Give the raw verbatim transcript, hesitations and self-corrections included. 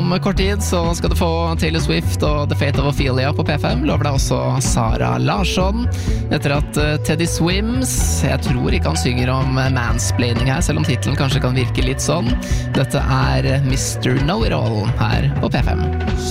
Om kort tid så skal du få Taylor Swift og The Fate of Ophelia på P fem. Lover deg også Sara Larsson. Etter at Teddy Swims, jeg tror ikke han synger om mansplaining her, selv om titlen kanskje kan virke litt sånn. Dette er mister Know-It-All her på P fem.